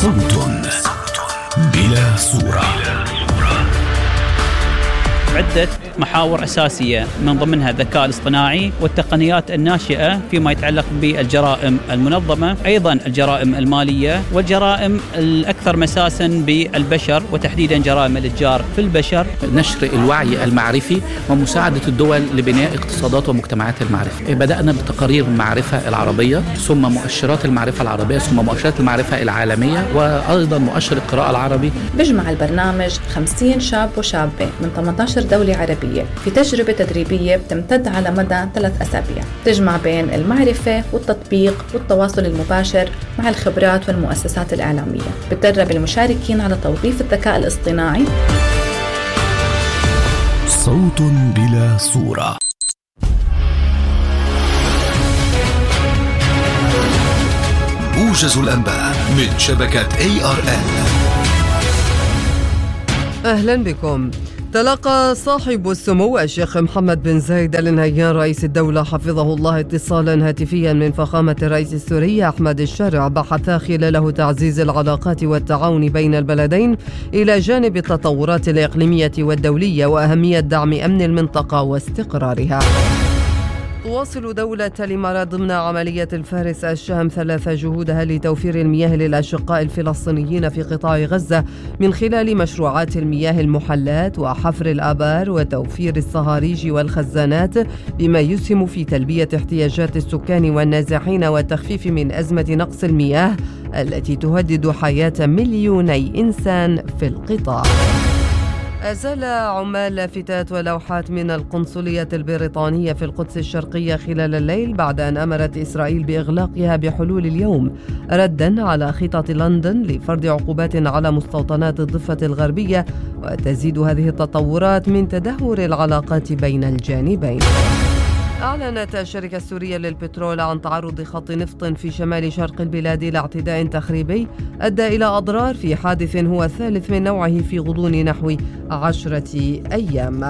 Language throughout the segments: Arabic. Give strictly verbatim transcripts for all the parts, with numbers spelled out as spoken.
صوت بلا صورة. عدة محاور أساسية من ضمنها الذكاء الاصطناعي والتقنيات الناشئة فيما يتعلق بالجرائم المنظمة، أيضا الجرائم المالية والجرائم الأكثر مساسا بالبشر وتحديدا جرائم الإتجار في البشر. نشر الوعي المعرفي ومساعدة الدول لبناء اقتصادات ومجتمعات المعرفة. بدأنا بتقارير المعرفة العربية، ثم مؤشرات المعرفة العربية، ثم مؤشرات المعرفة العالمية، وأيضا مؤشر القراءة العربي. بيجمع البرنامج خمسين شاب وشابة من ثمانية عشر دولة عربية في تجربة تدريبية بتمتد على مدى ثلاث أسابيع، تجمع بين المعرفة والتطبيق والتواصل المباشر مع الخبرات والمؤسسات الإعلامية. بتدرب المشاركين على توظيف الذكاء الاصطناعي. صوت بلا صورة. موجز الأنباء من شبكة إيه آر إل. أهلا بكم. تلقى صاحب السمو الشيخ محمد بن زايد آل نهيان رئيس الدولة حفظه الله اتصالا هاتفيا من فخامة الرئيس السوري أحمد الشارع، بحثا خلاله تعزيز العلاقات والتعاون بين البلدين إلى جانب التطورات الإقليمية والدولية وأهمية دعم أمن المنطقة واستقرارها. تواصل دولة الإمارات ضمن عملية الفارس الشهم ثلاث جهودها لتوفير المياه للأشقاء الفلسطينيين في قطاع غزة من خلال مشروعات المياه المحلاة وحفر الآبار وتوفير الصهاريج والخزانات، بما يسهم في تلبية احتياجات السكان والنازحين والتخفيف من أزمة نقص المياه التي تهدد حياة مليوني إنسان في القطاع. أزال عمال لافتات ولوحات من القنصلية البريطانية في القدس الشرقية خلال الليل بعد أن أمرت إسرائيل بإغلاقها بحلول اليوم، ردا على خطط لندن لفرض عقوبات على مستوطنات الضفة الغربية. وتزيد هذه التطورات من تدهور العلاقات بين الجانبين. أعلنت الشركة السورية للبترول عن تعرض خط نفط في شمال شرق البلاد إلى اعتداء تخريبي أدى إلى أضرار في حادث هو الثالث من نوعه في غضون نحو عشرة أيام.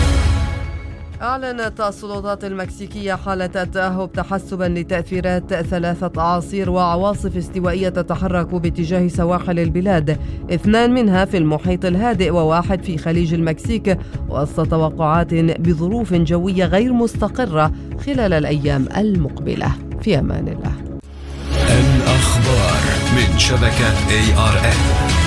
أعلنت السلطات المكسيكية حالة تأهب تحسبا لتأثيرات ثلاثة أعاصير وعواصف استوائية تتحرك باتجاه سواحل البلاد، اثنان منها في المحيط الهادئ وواحد في خليج المكسيك، وسط توقعات بظروف جوية غير مستقرة خلال الأيام المقبلة. في أمان الله. الأخبار من شبكة إيه آر إل.